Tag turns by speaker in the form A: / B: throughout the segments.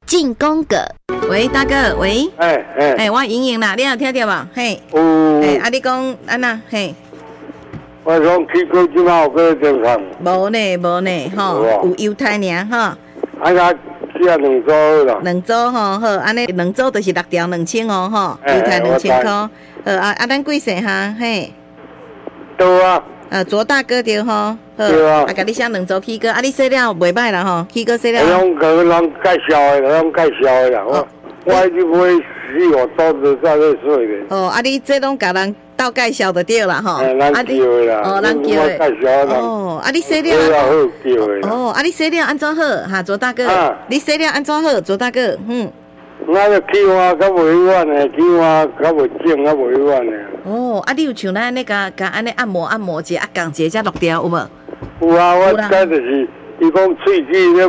A: 进攻个，喂，大哥，喂，我莹莹啦，你有听到无？嘿，你讲安那？嘿，
B: 我讲去过即马有过正常。
A: 无呢，吼，有犹太尔吼。
B: 甲去啊2组啦。
A: 2组吼，好，安尼2组就是6条2000哦，吼，犹太2000块。好，咱几岁哈？嘿。
B: 对啊。
A: 左大哥对吼。
B: 对啊，
A: 甲你写2组起歌，你说了袂歹啦吼，起歌说了。
B: 拢甲人介绍的，拢介绍的啦。我一直买4-5组就再去说的。
A: 你这拢甲人倒介绍就对啦吼。
B: 咱叫的啦。
A: 咱叫的。
B: 介绍人。
A: 你说了。
B: 好叫的啦。
A: 你说了安怎好？哈，左大哥。你说了安怎好？左大哥，
B: 我就起碗较委婉的，起碗较袂正，较委婉的。
A: 你有像咱那个安尼按摩者，降者才6条有无？
B: 有啊，我这就是伊讲喙齿咧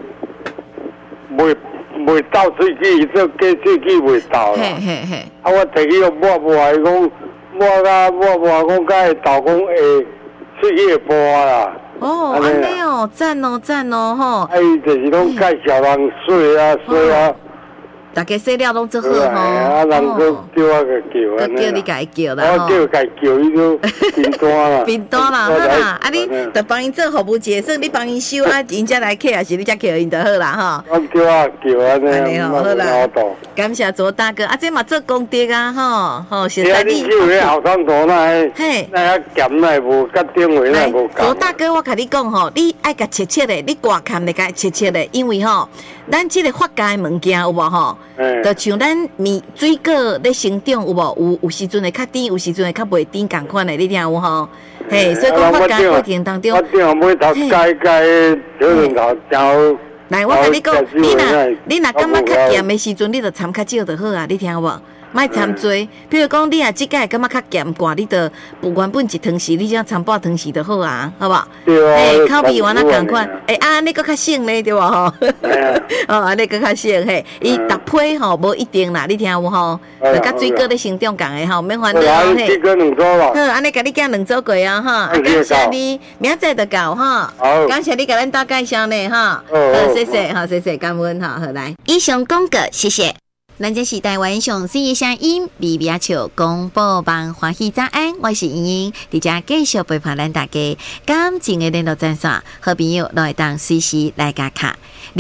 B: 袂到喙齿，做假喙齿袂到啦。
A: 嘿。
B: 我摕去抹，伊讲抹讲甲会倒讲会喙齿会破啦。
A: 安尼哦，赞哦吼。
B: 伊就是拢介绍人水啊。
A: 大家说了拢做好吼，
B: 人佫叫我个叫安尼，
A: 叫你家叫啦，
B: 我叫家叫，伊就平单啦，
A: 平单啦，好啦，你着帮因做服务节，算你帮因收因才来客，还是你才客因就好啦，吼。
B: 我叫我叫安尼，好啦，
A: 感谢左大哥，这嘛做功德啊，吼，实
B: 在你。你迄后生图嘿，那咸那无甲顶位那无。
A: 左大哥，我甲你讲吼，你爱甲切切的，你挂看来甲切切的，因为吼，咱这个发家的物件有无吼？就像咱水果咧生长有无？有时阵会较甜，有时阵会较袂甜，共款的你听有吼？嘿，所以讲发酵过程当中，
B: 我顶买头解小两头招。
A: 来，我甲你讲，你若感觉较咸的时阵，你就掺较少就好啊，你听有无？莫掺多，比如讲你啊，即个感觉较咸寡，你就原本一汤匙，你只要掺半汤匙就好啊，好无？
B: 对
A: 口味完了共款，安尼佫较省咧，对无吼？安尼佫较省嘿，伊搭配吼无一定啦，你听有吼？就甲水果咧生长共的吼，免烦恼嘿。
B: 水果2组啦。
A: 好，安尼甲你寄2组过啊哈，感谢你，明仔载就到哈。好，感谢你甲咱大介绍呢哈。好，谢谢，感恩哈，好来。以上广告，谢谢。咱这是台湾上新的声音，美美笑广播网欢喜早安，我是莹莹，伫遮继续陪伴咱大家。感情的联络专线，好朋友都会当随时来加卡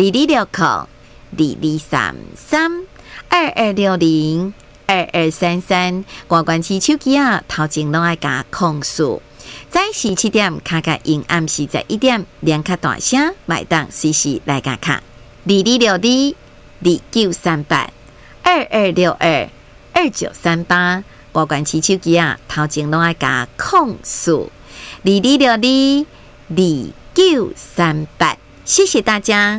A: 2260223322602233，关关起手机啊，头前拢爱加控诉。早时7点卡卡因暗时11点，连卡大声，麦当随时来加卡2262293822622938，拨关起手机啊，头前拢爱加控诉22622938，谢谢大家。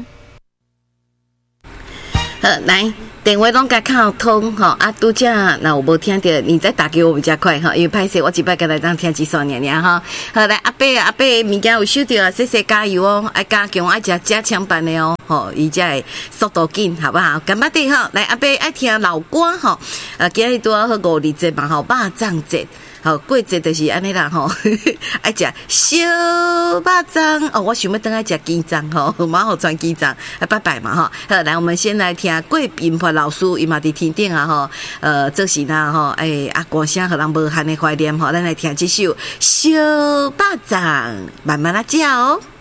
A: 好，来。电话拢甲靠通吼，拄则若有无听到，你再打给我比较快哈，因为歹势我一摆甲来当听几首年哈。好来，阿伯物件有收到啊，谢谢加油哦，爱加强爱食加强版的哦，吼，伊才会速度紧，好不好？干巴的哈，来阿伯爱听老歌吼，今日拄好5日节嘛吼，肉粽节。好，过节就是安尼啦吼，爱食小肉粽哦。我想要等下食鸡粽吼，蛮好传鸡粽，拜拜嘛吼。好，来我们先来听桂平华老师，伊嘛伫天顶啊吼，做事啦吼，歌声互人无限的怀念吼，咱来听这首小肉粽，慢慢来食哦。